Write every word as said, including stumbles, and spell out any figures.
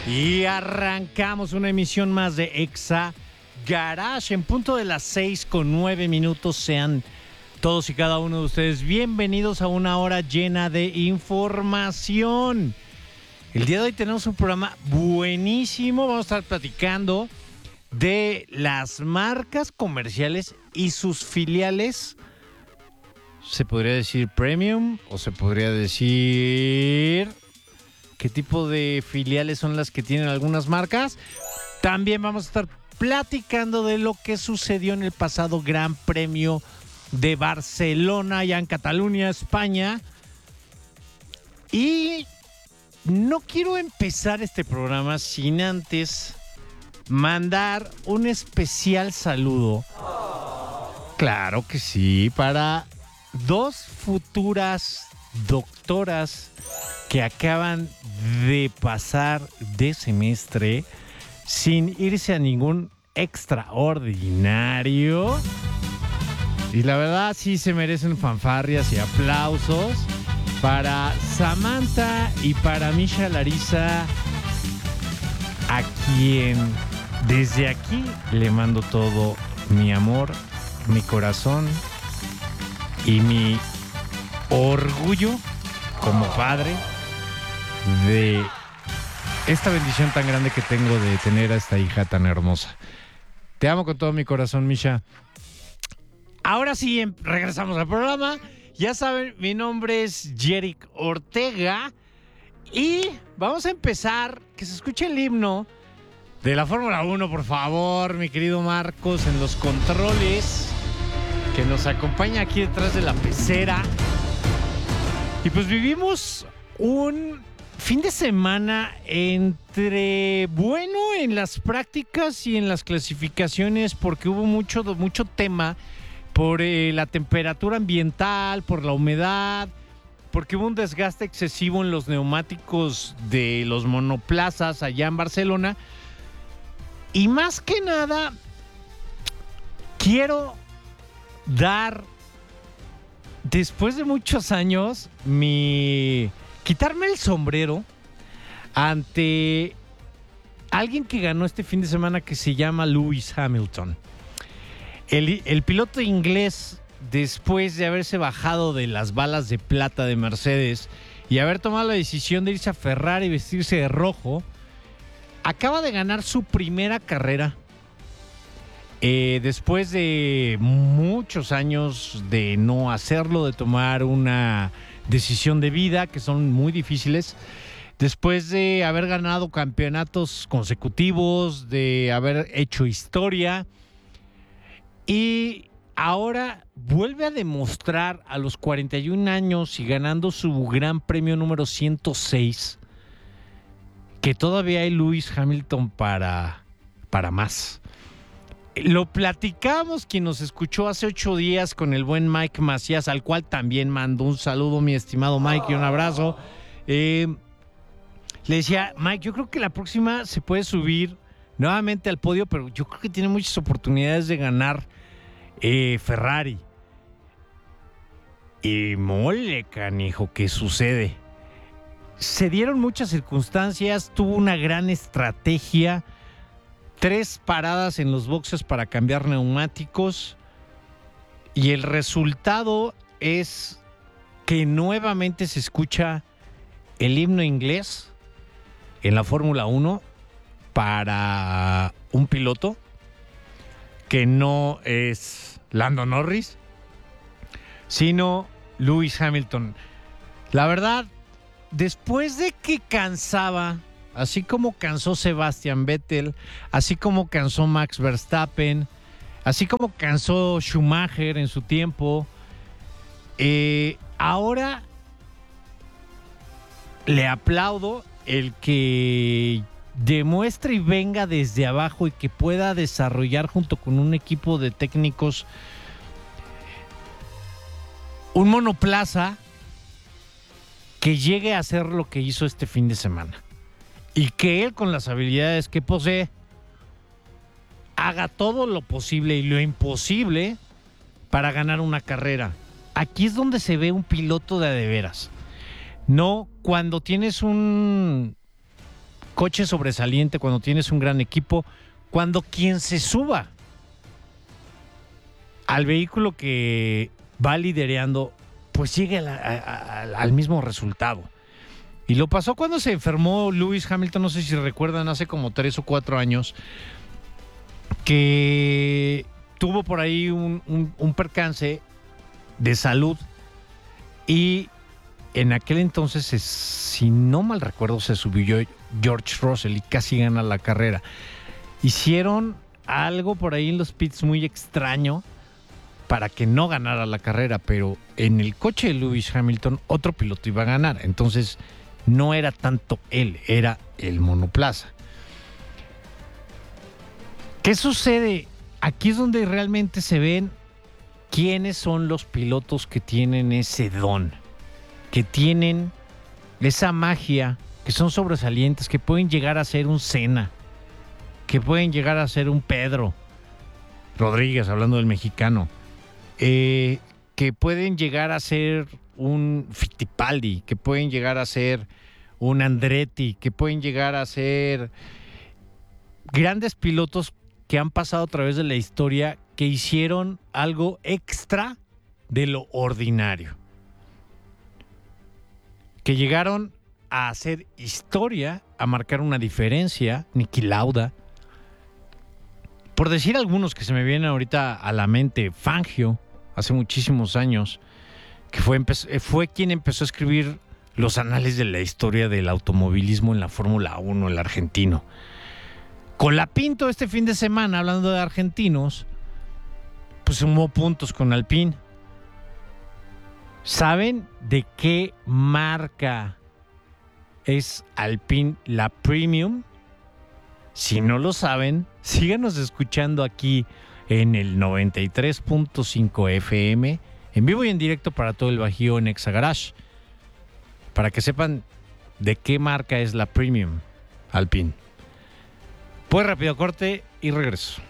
Y arrancamos una emisión más de Exa Garage en punto de las seis con nueve minutos. Sean todos y cada uno de ustedes bienvenidos a una hora llena de información. El día de hoy tenemos un programa buenísimo. Vamos a estar platicando de las marcas comerciales y sus filiales. Se podría decir premium o se podría decir... ¿Qué tipo de filiales son las que tienen algunas marcas? También vamos a estar platicando de lo que sucedió en el pasado Gran Premio de Barcelona, allá en Cataluña, España. Y no quiero empezar este programa sin antes mandar un especial saludo. Claro que sí, para dos futuras doctoras que acaban de pasar de semestre sin irse a ningún extraordinario. Y la verdad sí se merecen fanfarrias y aplausos para Samantha y para Misha Larisa, a quien desde aquí le mando todo mi amor, mi corazón y mi orgullo como padre de esta bendición tan grande que tengo de tener a esta hija tan hermosa. Te amo con todo mi corazón, Misha. Ahora sí, regresamos al programa. Ya saben, mi nombre es Jerick Ortega y vamos a empezar. Que se escuche el himno de la Fórmula uno, por favor, mi querido Marcos, en los controles, que nos acompaña aquí detrás de la pecera. Y pues vivimos un fin de semana entre bueno en las prácticas y en las clasificaciones, porque hubo mucho, mucho tema por eh, la temperatura ambiental, por la humedad, porque hubo un desgaste excesivo en los neumáticos de los monoplazas allá en Barcelona. Y más que nada, quiero dar, después de muchos años, mi... quitarme el sombrero ante alguien que ganó este fin de semana que se llama Lewis Hamilton. El, el piloto inglés, después de haberse bajado de las balas de plata de Mercedes y haber tomado la decisión de irse a Ferrari y vestirse de rojo, acaba de ganar su primera carrera. Eh, después de muchos años de no hacerlo, de tomar una decisión de vida que son muy difíciles, después de haber ganado campeonatos consecutivos, de haber hecho historia, y ahora vuelve a demostrar a los cuarenta y un años y ganando su Gran Premio número ciento seis que todavía hay Lewis Hamilton para, para más. Lo platicamos quien nos escuchó hace ocho días con el buen Mike Macías, al cual también mando un saludo, mi estimado Mike, y un abrazo. Eh, le decía, Mike, yo creo que la próxima se puede subir nuevamente al podio, pero yo creo que tiene muchas oportunidades de ganar eh, Ferrari. Y mole, canijo, ¿qué sucede? Se dieron muchas circunstancias, tuvo una gran estrategia. Tres paradas en los boxes para cambiar neumáticos y el resultado es que nuevamente se escucha el himno inglés en la Fórmula uno para un piloto que no es Lando Norris, sino Lewis Hamilton. La verdad, después de que cansaba, así como cansó Sebastian Vettel, así como cansó Max Verstappen, así como cansó Schumacher en su tiempo, eh, ahora le aplaudo el que demuestre y venga desde abajo y que pueda desarrollar junto con un equipo de técnicos un monoplaza que llegue a hacer lo que hizo este fin de semana. Y que él, con las habilidades que posee, haga todo lo posible y lo imposible para ganar una carrera. Aquí es donde se ve un piloto de a de veras. No cuando tienes un coche sobresaliente, cuando tienes un gran equipo, cuando quien se suba al vehículo que va liderando, pues llegue a la, a, a, al mismo resultado. Y lo pasó cuando se enfermó Lewis Hamilton, no sé si recuerdan, hace como tres o cuatro años, que tuvo por ahí un, un, un percance de salud y en aquel entonces, si no mal recuerdo, se subió George Russell y casi gana la carrera. Hicieron algo por ahí en los pits muy extraño para que no ganara la carrera, pero en el coche de Lewis Hamilton otro piloto iba a ganar, entonces no era tanto él, era el monoplaza. ¿Qué sucede? Aquí es donde realmente se ven quiénes son los pilotos que tienen ese don, que tienen esa magia, que son sobresalientes, que pueden llegar a ser un Senna, que pueden llegar a ser un Pedro Rodríguez, hablando del mexicano, eh, que pueden llegar a ser un Fittipaldi, que pueden llegar a ser un Andretti, que pueden llegar a ser grandes pilotos que han pasado a través de la historia, que hicieron algo extra de lo ordinario, que llegaron a hacer historia, a marcar una diferencia. Niki Lauda, por decir algunos que se me vienen ahorita a la mente, Fangio, hace muchísimos años, que fue, fue quien empezó a escribir los anales de la historia del automovilismo en la Fórmula uno, el argentino. Colapinto este fin de semana, hablando de argentinos, pues sumó puntos con Alpine. ¿Saben de qué marca es Alpine la Premium? Si no lo saben, síganos escuchando aquí en el noventa y tres punto cinco F M, en vivo y en directo para todo el Bajío en Exagarage, para que sepan de qué marca es la Premium Alpine. Pues rápido corte y regreso.